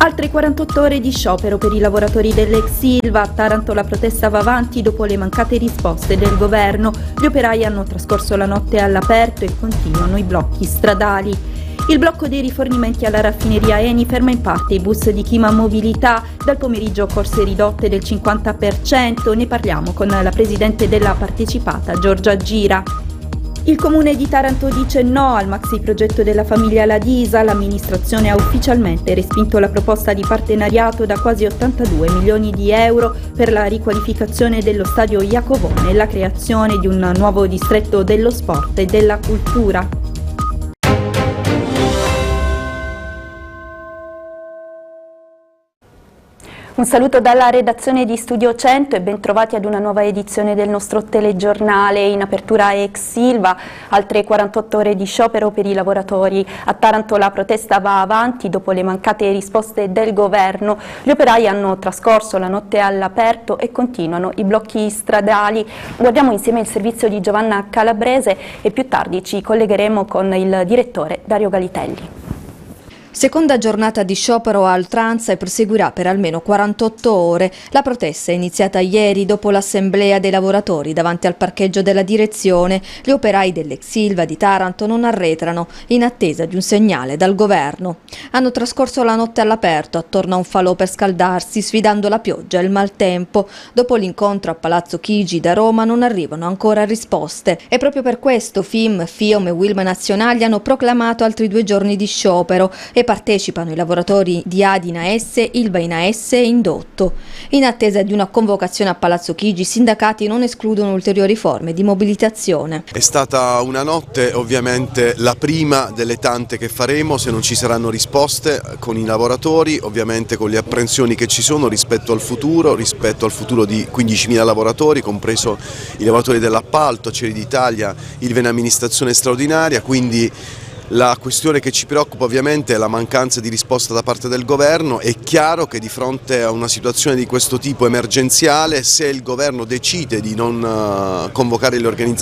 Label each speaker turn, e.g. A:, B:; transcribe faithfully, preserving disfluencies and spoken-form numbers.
A: Altre quarantotto ore di sciopero per i lavoratori dell'ex Ilva. A Taranto la protesta va avanti dopo le mancate risposte del governo. Gli operai hanno trascorso la notte all'aperto e continuano i blocchi stradali. Il blocco dei rifornimenti alla raffineria Eni ferma in parte i bus di Chima Mobilità. Dal pomeriggio corse ridotte del cinquanta per cento. Ne parliamo con la presidente della partecipata, Giorgia Gira. Il comune di Taranto dice no al maxi progetto della famiglia Ladisa. L'amministrazione ha ufficialmente respinto la proposta di partenariato da quasi ottantadue milioni di euro per la riqualificazione dello stadio Iacovone e la creazione di un nuovo distretto dello sport e della cultura. Un saluto dalla redazione di Studio cento e ben trovati ad una nuova edizione del nostro telegiornale. In apertura ex Ilva, altre quarantotto ore di sciopero per i lavoratori. A Taranto la protesta va avanti dopo le mancate risposte del governo. Gli operai hanno trascorso la notte all'aperto e continuano i blocchi stradali. Guardiamo insieme il servizio di Giovanna Calabrese e più tardi ci collegheremo con il direttore Dario Galitelli.
B: Seconda giornata di sciopero a oltranza e proseguirà per almeno quarantotto ore. La protesta è iniziata ieri dopo l'assemblea dei lavoratori davanti al parcheggio della direzione. Gli operai dell'ex Ilva di Taranto non arretrano in attesa di un segnale dal governo. Hanno trascorso la notte all'aperto attorno a un falò per scaldarsi, sfidando la pioggia e il maltempo. Dopo l'incontro a Palazzo Chigi da Roma non arrivano ancora risposte. E proprio per questo F I M, FIOM e Wilma Nazionali hanno proclamato altri due giorni di sciopero e partecipano i lavoratori di Adina S, Ilva Ina S e Indotto. In attesa di una convocazione a Palazzo Chigi, i sindacati non escludono ulteriori forme di mobilitazione.
C: È stata una notte ovviamente la prima delle tante che faremo se non ci saranno risposte con i lavoratori, ovviamente con le apprensioni che ci sono rispetto al futuro, rispetto al futuro di quindicimila lavoratori, compreso i lavoratori dell'appalto, Acciaierie d'Italia, Ilva in amministrazione straordinaria, quindi la questione che ci preoccupa ovviamente è la mancanza di risposta da parte del governo. È chiaro che di fronte a una situazione di questo tipo emergenziale, se il governo decide di non convocare le organizzazioni